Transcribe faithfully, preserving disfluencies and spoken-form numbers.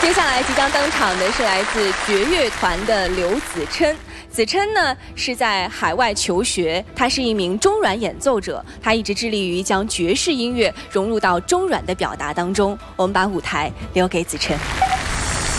接下来即将登场的是来自爵乐团的刘子琛。子琛呢是在海外求学，他是一名中阮演奏者，他一直致力于将爵士音乐融入到中阮的表达当中。我们把舞台留给子琛。